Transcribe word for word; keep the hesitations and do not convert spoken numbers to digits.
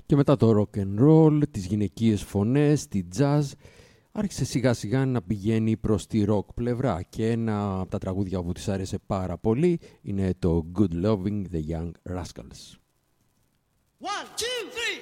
Και μετά το rock and roll, τις γυναικείες φωνές, τη jazz, άρχισε σιγά σιγά να πηγαίνει προς τη rock πλευρά. Και ένα από τα τραγούδια που της άρεσε πάρα πολύ είναι το Good Loving the Young Rascals. One, two, three.